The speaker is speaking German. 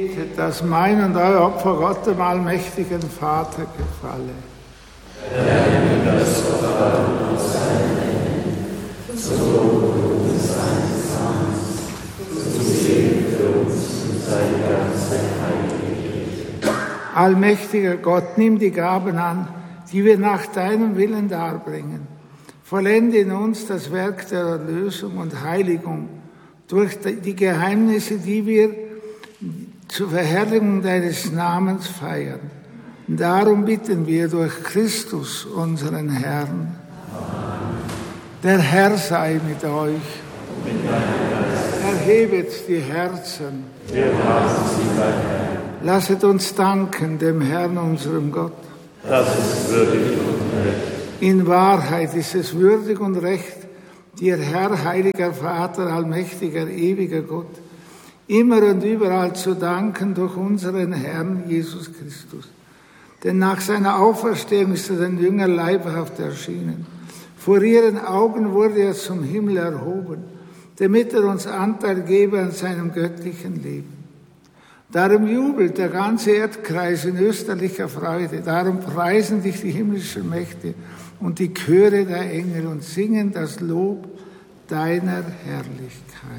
betet, dass mein und euer Opfer Gott, dem allmächtigen Vater, gefalle. Erhebe das Opfer aus seinen Händen, so uns seines Namens, zu Segen für uns und seine ganze heilige Kirche. Allmächtiger Gott, nimm die Gaben an, die wir nach deinem Willen darbringen. Vollende in uns das Werk der Erlösung und Heiligung durch die Geheimnisse, die wir zur Verherrlichung deines Namens feiern. Darum bitten wir durch Christus, unseren Herrn. Der Herr sei mit euch. Erhebet die Herzen. Lasset uns danken dem Herrn, unserem Gott. Das ist würdig und recht. In Wahrheit ist es würdig und recht, dir, Herr, heiliger Vater, allmächtiger, ewiger Gott, immer und überall zu danken durch unseren Herrn Jesus Christus. Denn nach seiner Auferstehung ist er den Jüngern leibhaft erschienen. Vor ihren Augen wurde er zum Himmel erhoben, damit er uns Anteil gebe an seinem göttlichen Leben. Darum jubelt der ganze Erdkreis in österlicher Freude. Darum preisen dich die himmlischen Mächte und die Chöre der Engel und singen das Lob deiner Herrlichkeit.